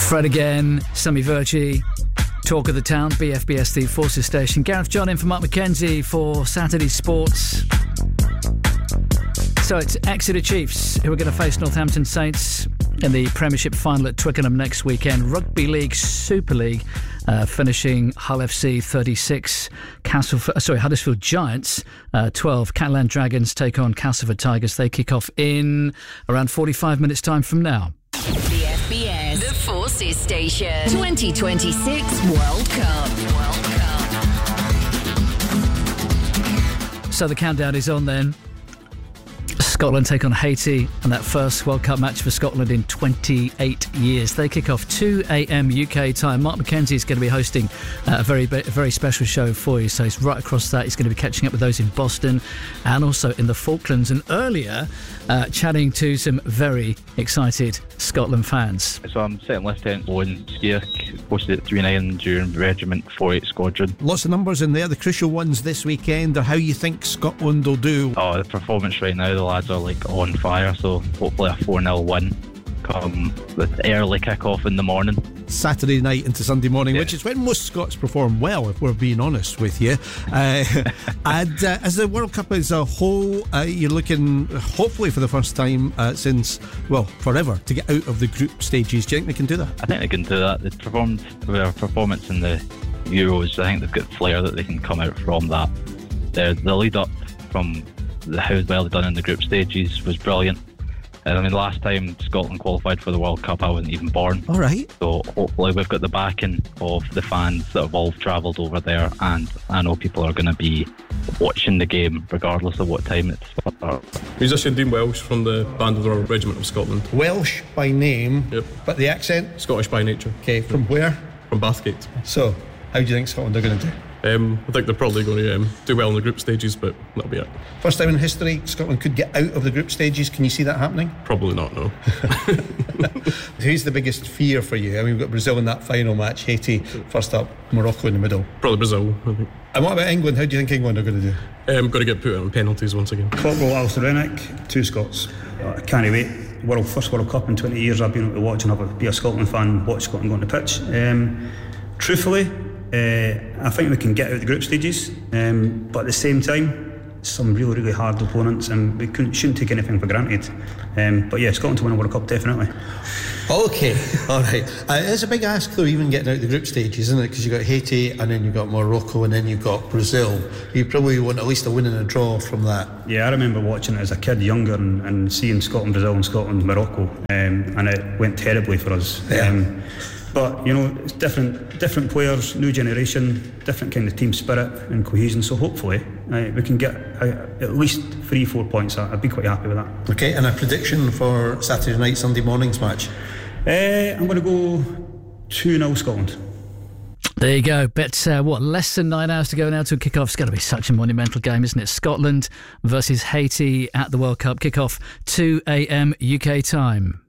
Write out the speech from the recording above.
Fred again, Sammy Virgie, Talk of the Town, BFBS, the Forces Station. Gareth John in for Mark McKenzie for Saturday Sports. So it's Exeter Chiefs who are going to face Northampton Saints in the Premiership final at Twickenham next weekend. Rugby League Super League finishing Hull FC 36, Huddersfield Giants 12. Catalan Dragons take on Castleford Tigers. They kick off in around 45 minutes time from now. BFBS, the Forces Station, 2026 World Cup. So the countdown is on then. Scotland take on Haiti, and that first World Cup match for Scotland in 28 years. They kick off 2 a.m. UK time. Mark McKenzie is going to be hosting a very special show for you. So he's right across that. He's going to be catching up with those in Boston and also in the Falklands. And earlier, chatting to some very excited Scotland fans. So I'm Second Lieutenant Owen Skier, posted at 39 during Regiment 48 Squadron. Lots of numbers in there. The crucial ones this weekend are how you think Scotland will do. Oh, the performance right now, the lads are like on fire, so hopefully a 4-0 win come with early kick-off in the morning. Saturday night into Sunday morning, yeah. Which is when most Scots perform well, if we're being honest with you. And as the World Cup as a whole, you're looking, hopefully for the first time since, well, forever, to get out of the group stages. Do you think they can do that? I think they can do that. They performed their performance in the Euros. I think they've got flair that they can come out from that. The lead up from how well they've done in the group stages was brilliant. I mean, last time Scotland qualified for the World Cup, I wasn't even born. All right. So hopefully we've got the backing of the fans that have all travelled over there, and I know people are going to be watching the game regardless of what time it starts. Musician Dean Welsh from the Band of the Royal Regiment of Scotland. Welsh by name, Yep. But the accent? Scottish by nature. Okay, from where? From Bathgate. So, how do you think Scotland are going to do? I think they're probably going to do well in the group stages, but that'll be it. First time in history Scotland could get out of the group stages. Can you see that happening? Probably not, no. Who's the biggest fear for you? I mean, we've got Brazil in that final match, Haiti first up, Morocco in the middle. Probably Brazil, I think. And what about England? How do you think England are going to do? Got to get put on penalties once again. Football, Alistair Rennick, 2 Scots. I can't wait. First World Cup in 20 years I've been able to watch, and I'll be a Scotland fan, watch Scotland go on the pitch. Truthfully, I think we can get out of the group stages, but at the same time, some really hard opponents, and we shouldn't take anything for granted. But yeah, Scotland to win a World Cup, definitely. Okay, all right. It's a big ask though, even getting out of the group stages, isn't it? Because you've got Haiti, and then you've got Morocco, and then you've got Brazil. You probably want at least a win and a draw from that. Yeah, I remember watching it as a kid, younger, and seeing Scotland, Brazil, and Scotland, Morocco, and it went terribly for us. Yeah. But you know, it's different players, new generation, different kind of team spirit and cohesion. So hopefully we can get at least 3-4 points. I'd be quite happy with that. Okay, and a prediction for Saturday night, Sunday morning's match? I'm going to go 2-0 Scotland. There you go. But less than 9 hours to go now to kick off. It's going to be such a monumental game, isn't it? Scotland versus Haiti at the World Cup. Kick off 2 a.m. UK time.